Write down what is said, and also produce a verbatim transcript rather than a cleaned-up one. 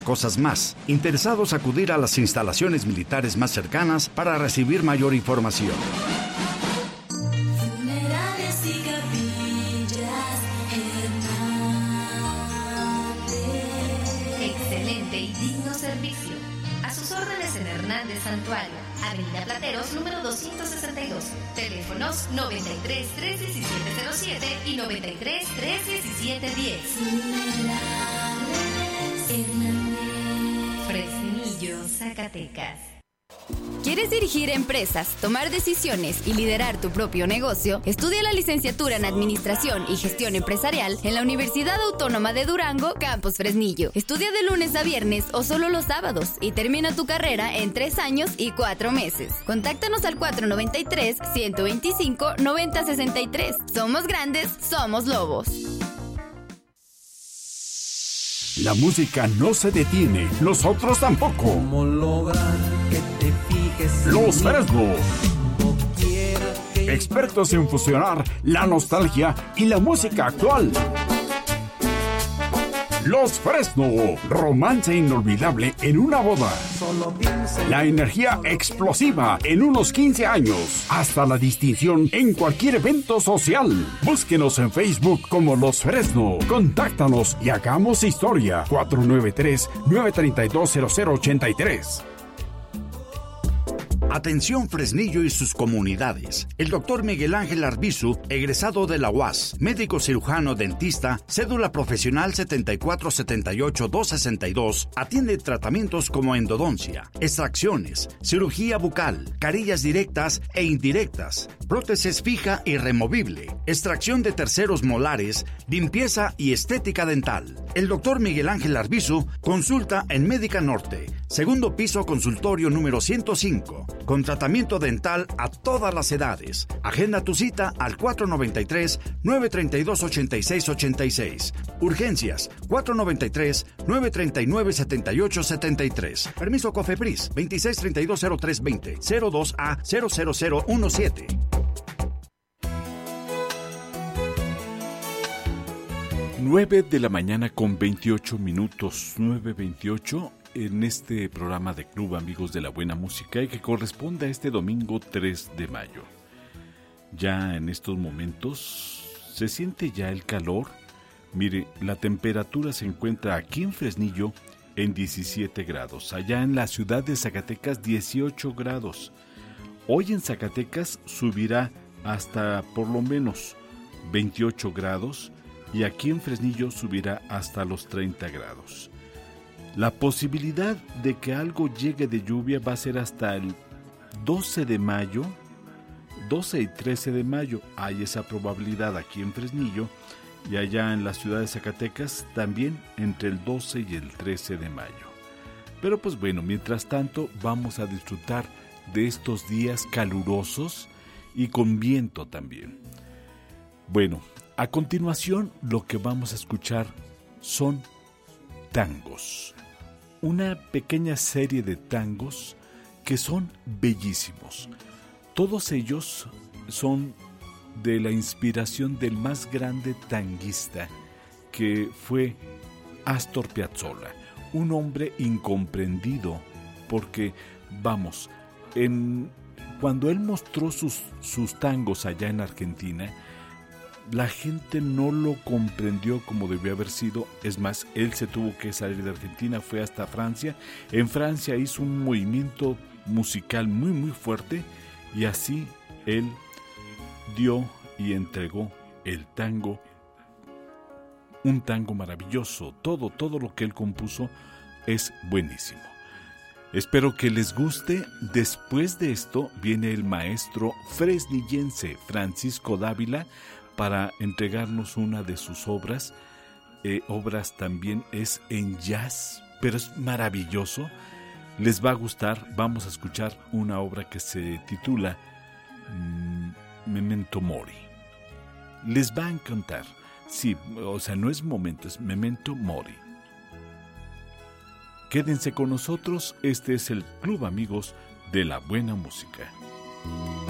cosas más. Interesados, acudir a las instalaciones militares más cercanas para recibir mayor información. Funerales y capillas Hernández. Excelente y digno servicio. A sus órdenes en Hernández Santuario, Avenida Plateros, número doscientos sesenta y dos. Teléfonos noventa y tres, tres diecisiete cero siete y noventa y tres, tres diecisiete diez. Funerales Hernández. Fresnillo, Zacatecas. ¿Quieres dirigir empresas, tomar decisiones y liderar tu propio negocio? Estudia la licenciatura en Administración y Gestión Empresarial en la Universidad Autónoma de Durango, Campus Fresnillo. Estudia de lunes a viernes o solo los sábados y termina tu carrera en tres años y cuatro meses. Contáctanos al cuatro noventa y tres, ciento veinticinco, noventa sesenta y tres. Somos grandes, somos lobos. La música no se detiene, nosotros tampoco. ¿Cómo lograr que te fijes en Los mí? Fresno, Doquiera que expertos en fusionar la nostalgia y la música actual. Los Fresno, romance inolvidable en una boda. solo piensa en La energía explosiva en unos quince años. Hasta la distinción en cualquier evento social. Búsquenos en Facebook como Los Fresno. Contáctanos y hagamos historia. cuatro nueve tres, nueve tres dos, cero cero ocho tres. Atención Fresnillo y sus comunidades. El doctor Miguel Ángel Arbizu, egresado de la U A S, médico cirujano dentista, cédula profesional setenta y cuatro setenta y ocho doscientos sesenta y dos, atiende tratamientos como endodoncia, extracciones, cirugía bucal, carillas directas e indirectas, prótesis fija y removible, extracción de terceros molares, limpieza y estética dental. El doctor Miguel Ángel Arbizu consulta en Médica Norte, segundo piso, consultorio número ciento cinco, con tratamiento dental a todas las edades. Agenda tu cita al cuatro noventa y tres, nueve treinta y dos, ochenta y seis ochenta y seis. Urgencias cuatro noventa y tres, nueve treinta y nueve, setenta y ocho setenta y tres. Permiso COFEPRIS veintiséis treinta y dos, cero tres veinte, cero dos A cero cero cero uno siete. nueve de la mañana con veintiocho minutos, nueve veintiocho, en este programa de Club Amigos de la Buena Música y que corresponde a este domingo tres de mayo. Ya en estos momentos se siente ya el calor. Mire, la temperatura se encuentra aquí en Fresnillo en diecisiete grados, allá en la ciudad de Zacatecas dieciocho grados. Hoy en Zacatecas subirá hasta por lo menos veintiocho grados y aquí en Fresnillo subirá hasta los treinta grados. La posibilidad de que algo llegue de lluvia va a ser hasta el doce de mayo, doce y trece de mayo. Hay esa probabilidad aquí en Fresnillo y allá en la ciudad de Zacatecas también entre el doce y el trece de mayo. Pero pues bueno, mientras tanto vamos a disfrutar de estos días calurosos y con viento también. Bueno, a continuación lo que vamos a escuchar son tangos. Una pequeña serie de tangos que son bellísimos. Todos ellos son de la inspiración del más grande tanguista que fue Astor Piazzolla, un hombre incomprendido porque, vamos, en, cuando él mostró sus, sus tangos allá en Argentina, la gente no lo comprendió como debió haber sido. Es más, él se tuvo que salir de Argentina, fue hasta Francia. En Francia hizo un movimiento musical muy muy fuerte y así él dio y entregó el tango, un tango maravilloso. Todo, todo lo que él compuso es buenísimo. Espero que les guste. Después de esto viene el maestro fresnillense Francisco Dávila para entregarnos una de sus obras. Eh, obras también es en jazz, pero es maravilloso. Les va a gustar. Vamos a escuchar una obra que se titula mm, Memento Mori. Les va a encantar. Sí, o sea, no es momento, es Memento Mori. Quédense con nosotros. Este es el Club Amigos de la Buena Música.